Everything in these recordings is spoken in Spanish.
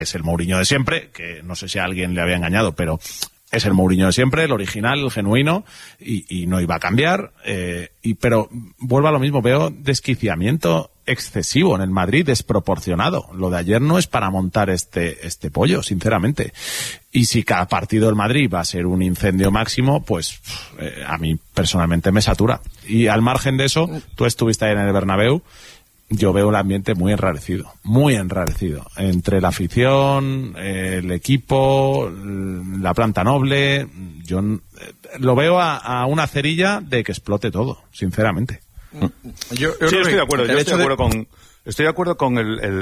es el Mourinho de siempre, que no sé si a alguien le había engañado, pero es el Mourinho de siempre, el original, el genuino, y no iba a cambiar. Pero vuelvo a lo mismo, veo desquiciamiento excesivo en el Madrid, desproporcionado. Lo de ayer no es para montar este pollo, sinceramente. Y si cada partido del Madrid va a ser un incendio máximo, pues a mí personalmente me satura. Y al margen de eso, tú estuviste ahí en el Bernabéu, yo veo el ambiente muy enrarecido, entre la afición, el equipo, la planta noble. Yo lo veo a una cerilla de que explote todo, sinceramente. Yo estoy de acuerdo. Estoy de acuerdo con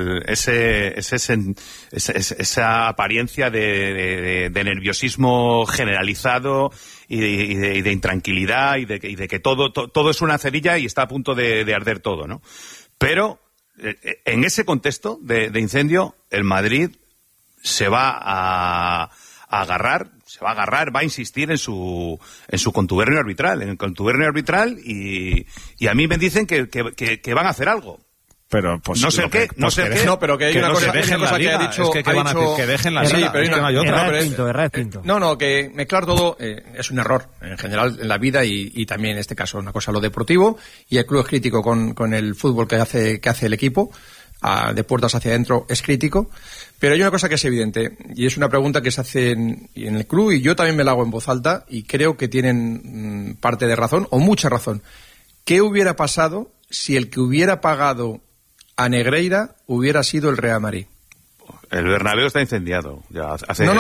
esa apariencia de nerviosismo generalizado y de intranquilidad y de que todo es una cerilla y está a punto de arder todo, ¿no? Pero en ese contexto de incendio, el Madrid se va a agarrar, va a insistir en su contubernio arbitral, y a mí me dicen que van a a hacer algo. Pero pues no sé qué. Pero que hay una cosa que ha dicho, es que van a decir que dejen la liga, pero no hay otra. Errad Pinto. No, que mezclar todo es un error en general en la vida y también en este caso una cosa lo deportivo, y el club es crítico con el fútbol que hace el equipo, de puertas hacia adentro es crítico, pero hay una cosa que es evidente y es una pregunta que se hace en el club y yo también me la hago en voz alta y creo que tienen parte de razón o mucha razón. ¿Qué hubiera pasado si el que hubiera pagado a Negreira hubiera sido el Real Madrid? El Bernabéu está incendiado. Ya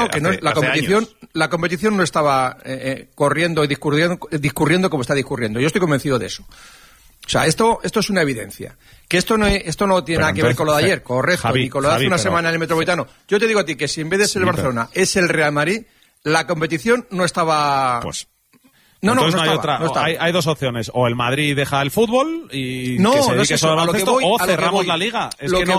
la competición no estaba corriendo y discurriendo como está discurriendo. Yo estoy convencido de eso. O sea, esto es una evidencia. Que esto no tiene nada que ver con lo de ayer, correcto, Javi, ni con lo de hace una semana en el Metropolitano. Yo te digo a ti que si en vez de ser el Barcelona es el Real Madrid, la competición no estaba... Pues... No estaba. Hay dos opciones. O el Madrid deja el fútbol y que se dedique solo al baloncesto, o cerramos la liga.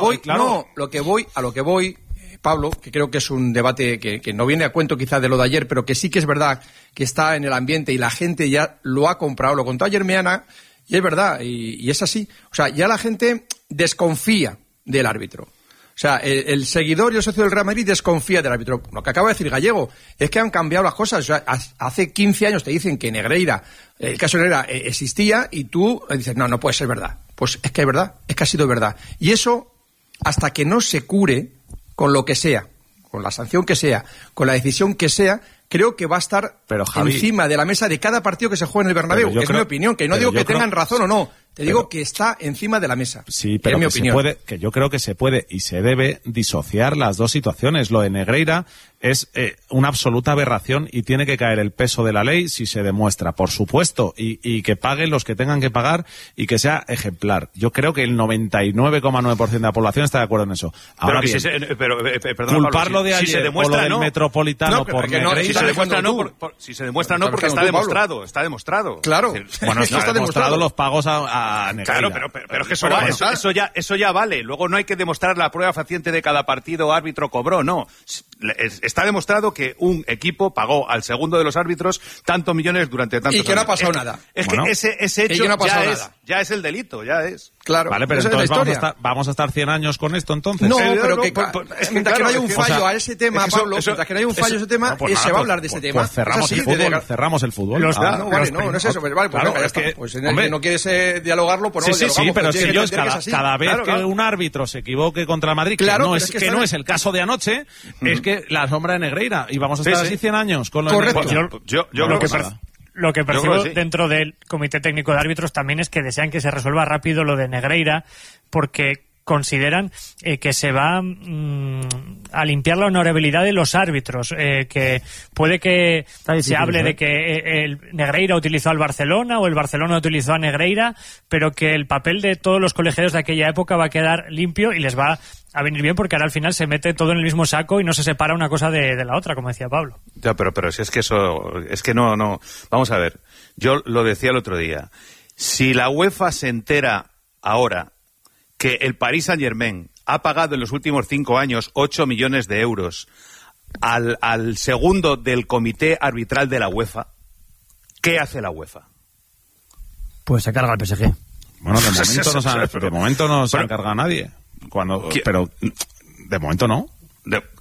Lo que voy, Pablo, que creo que es un debate que no viene a cuento quizás de lo de ayer, pero que sí que es verdad que está en el ambiente y la gente ya lo ha comprado. Lo contó ayer Meana y es verdad, y es así. O sea, ya la gente desconfía del árbitro. O sea, el seguidor y el socio del Real Madrid desconfía del árbitro. Lo que acaba de decir Gallego es que han cambiado las cosas. O sea, hace 15 años te dicen que Negreira, el caso de Negreira existía y tú dices, no puede ser verdad. Pues es que es verdad, es que ha sido verdad. Y eso, hasta que no se cure con lo que sea, con la sanción que sea, con la decisión que sea, creo que va a estar encima de la mesa de cada partido que se juegue en el Bernabéu. Es mi opinión, que no digo que tengan razón o no. Te digo que está encima de la mesa. Sí, pero es mi opinión. Que yo creo que se puede y se debe disociar las dos situaciones. Lo de Negreira es una absoluta aberración y tiene que caer el peso de la ley si se demuestra, por supuesto, y que paguen los que tengan que pagar y que sea ejemplar. Yo creo que el 99,9% de la población está de acuerdo en eso. Ahora bien, culparlo de ayer o lo del Metropolitano por Negreira... Si se demuestra no, porque está demostrado. Está demostrado. Claro. Bueno, está demostrado los pagos a Negreira. Claro, pero es que eso ya vale. Luego no hay que demostrar la prueba fehaciente de cada partido árbitro cobró, no. Está demostrado que un equipo pagó al segundo de los árbitros tantos millones durante tantos años. Y que no ha pasado nada. Es que ese hecho ya es el delito, ya es. Claro. Vale, pero entonces vamos a estar 100 años con esto, entonces. No, pero mientras que no haya un fallo a ese tema, Pablo, mientras que no haya un fallo a ese tema, se va a hablar de ese tema. Pues cerramos el fútbol. No es eso. Vale, pues ya está. Pues no quieres dialogarlo, pues no lo dialogamos. Sí, pero si yo cada vez que un árbitro se equivoque contra el Madrid, que no es el caso de anoche, es que la sombra de Negreira, y vamos a estar así 100 años con lo de Negreira. Lo que percibo dentro del Comité Técnico de Árbitros también es que desean que se resuelva rápido lo de Negreira, porque consideran que se va a limpiar la honorabilidad de los árbitros, que puede que se hable de que el Negreira utilizó al Barcelona o el Barcelona utilizó a Negreira, pero que el papel de todos los colegiados de aquella época va a quedar limpio y les va a venir bien, porque ahora al final se mete todo en el mismo saco y no se separa una cosa de la otra, como decía Pablo. Ya, pero si es que eso, es que no. Vamos a ver, yo lo decía el otro día, si la UEFA se entera ahora que el Paris Saint-Germain ha pagado en los últimos 5 años 8 millones de euros al segundo del comité arbitral de la UEFA, ¿qué hace la UEFA? Pues se carga el PSG. Bueno, de momento no se ha encargado a nadie. Pero de momento no. De-